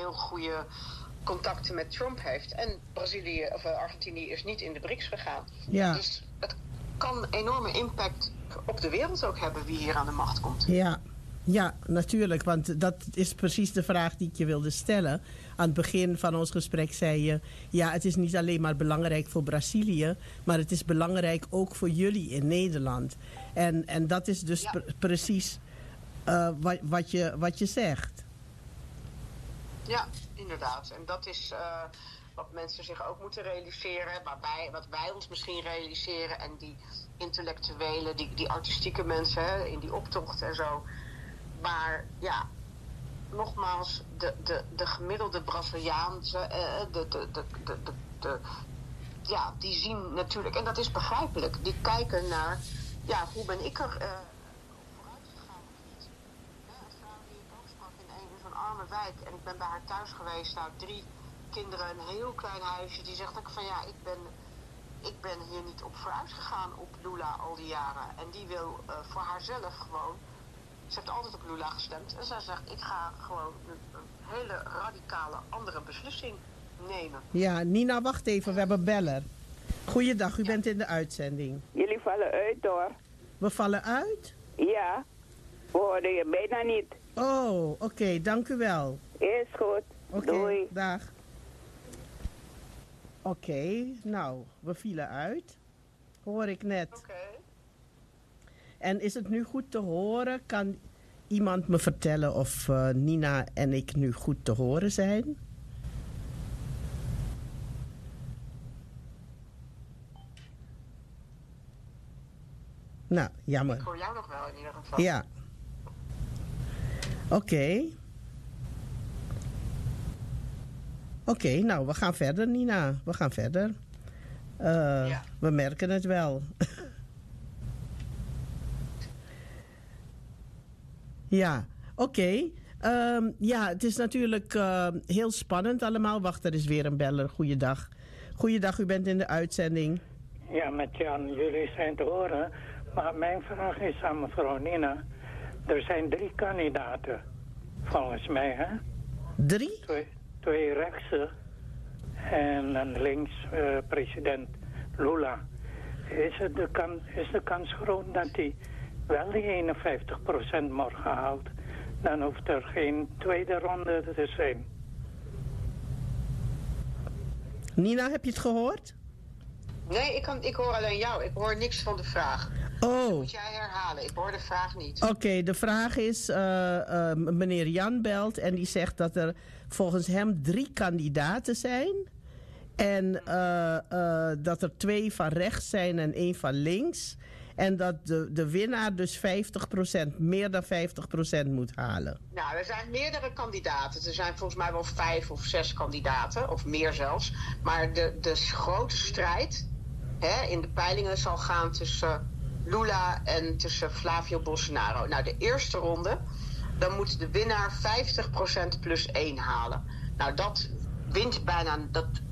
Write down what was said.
heel goede contacten met Trump heeft. En Argentinië is niet in de BRICS gegaan. Ja. Dus het kan enorme impact op de wereld ook hebben wie hier aan de macht komt. Ja, natuurlijk. Want dat is precies de vraag die ik je wilde stellen. Aan het begin van ons gesprek zei je... ja, het is niet alleen maar belangrijk voor Brazilië... maar het is belangrijk ook voor jullie in Nederland. En dat is dus precies wat je zegt. Ja, inderdaad. En dat is wat mensen zich ook moeten realiseren. Wat wij ons misschien realiseren. En die intellectuelen, die artistieke mensen, hè, in die optocht en zo... Maar ja, nogmaals, de gemiddelde Braziliaanse, die zien natuurlijk, en dat is begrijpelijk, die kijken naar, hoe ben ik er vooruit gegaan of niet. Een vrouw die ik ook sprak in zo'n arme wijk, en ik ben bij haar thuis geweest, 3 kinderen, een heel klein huisje, die zegt ook van ik ben hier niet op vooruit gegaan op Lula al die jaren. En die wil voor haarzelf gewoon... Ze heeft altijd op Lula gestemd. En zij zegt, ik ga gewoon een hele radicale andere beslissing nemen. Ja, Nina, wacht even. We hebben een beller. Goeiedag, u bent in de uitzending. Jullie vallen uit, hoor. We vallen uit? Ja, we horen je bijna niet. Oh, oké, dank u wel. Is goed. Doei. Dag. Oké, nou, we vielen uit. Hoor ik net. Oké. En is het nu goed te horen? Kan iemand me vertellen of Nina en ik nu goed te horen zijn? Nou, jammer. Ik hoor jou nog wel in ieder geval. Ja. Oké, nou, we gaan verder, Nina. We gaan verder. We merken het wel. Ja, oké. Het is natuurlijk heel spannend allemaal. Wacht, er is weer een beller. Goeiedag. Goeiedag, u bent in de uitzending. Ja, met Jan. Jullie zijn te horen. Maar mijn vraag is aan mevrouw Nina. Er zijn 3 kandidaten, volgens mij, hè? 3? 2 rechtse en een links president Lula. Is de kans groot dat hij wel die 51% morgen haalt? Dan hoeft er geen tweede ronde te zijn. Nina, heb je het gehoord? Nee, ik hoor alleen jou. Ik hoor niks van de vraag. Oh. Dat moet jij herhalen. Ik hoor de vraag niet. Oké, de vraag is... meneer Jan belt en die zegt dat er volgens hem 3 kandidaten zijn. En dat er 2 van rechts zijn en 1 van links. En dat de winnaar dus 50%, meer dan 50% moet halen. Nou, er zijn meerdere kandidaten. Er zijn volgens mij wel 5 of 6 kandidaten, of meer zelfs. Maar de grote strijd in de peilingen zal gaan tussen Lula en tussen Flavio Bolsonaro. Nou, de eerste ronde, dan moet de winnaar 50% plus 1 halen. Nou, dat wint bijna...